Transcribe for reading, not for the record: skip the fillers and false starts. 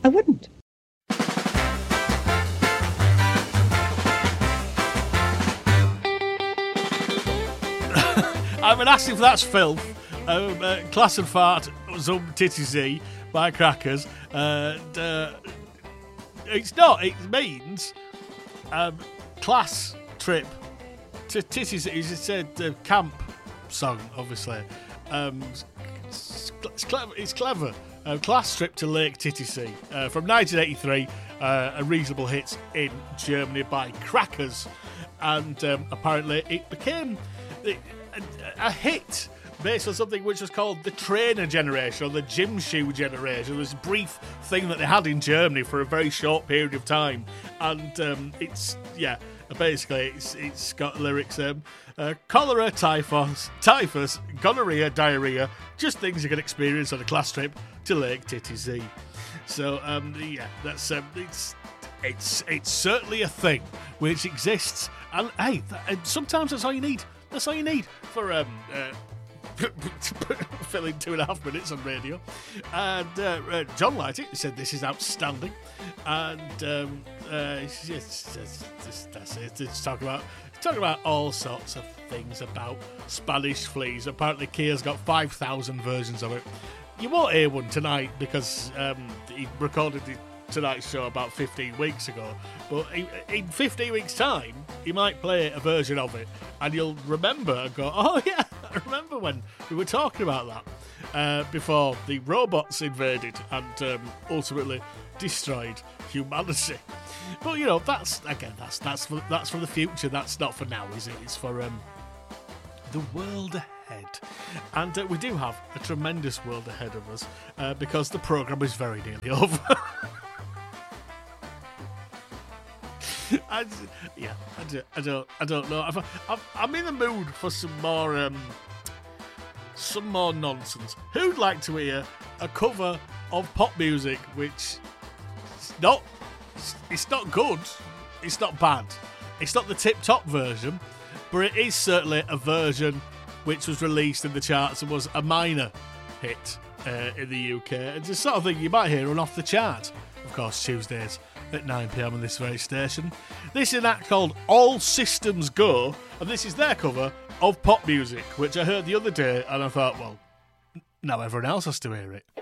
I wouldn't. I've been asking if that's filth. Class and Fart, Zum Titty Z by Crackers. It's not. It means class trip to Titty Z. It's said camp song, obviously. It's clever. Class trip to Lake Titisee from 1983. A reasonable hit in Germany by Crackers, and apparently it became a hit based on something which was called the trainer generation or the gym shoe generation. It was a brief thing that they had in Germany for a very short period of time, and it's got lyrics cholera, typhus, gonorrhea, diarrhea, just things you can experience on a class trip to Lake Titisee. So that's it's certainly a thing which exists, and hey, sometimes that's all you need. That's all you need for filling 2.5 minutes on radio. And John liked it. He said this is outstanding, and that's it. It's talking about all sorts of things about Spanish fleas. Apparently, Kia's got 5,000 versions of it. You won't hear one tonight because he recorded the Tonight Show about 15 weeks ago, but in 15 weeks' time he might play a version of it and you'll remember and go, oh yeah, I remember when we were talking about that before the robots invaded and ultimately destroyed humanity. But you know, that's for the future. That's not for now, is it? It's for the world ahead. And we do have a tremendous world ahead of us because the programme is very nearly over. I don't know. I'm in the mood for some more nonsense. Who'd like to hear a cover of pop music which it's not good, it's not bad, it's not the tip-top version, but it is certainly a version which was released in the charts and was a minor hit in the UK. It's the sort of thing you might hear on Off the Chart, of course, Tuesdays at 9 p.m. on this very station. This is an act called All Systems Go, and this is their cover of pop music, which I heard the other day, and I thought, well, now everyone else has to hear it.